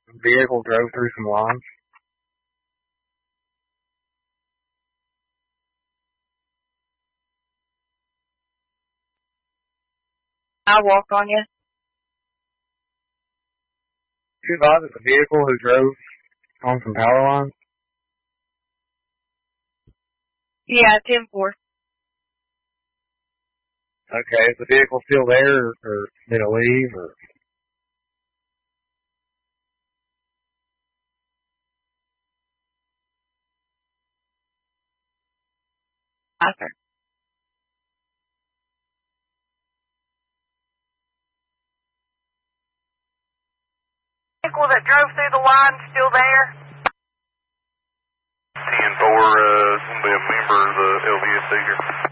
vehicle drove through some lines? I walk on you. You advise it's a vehicle who drove on some power lines? Yeah, 10-4. Okay, is the vehicle still there, or did it leave, or? Sir. Vehicle that drove through the line still there? 10-4, going to be a member of the LVSC here.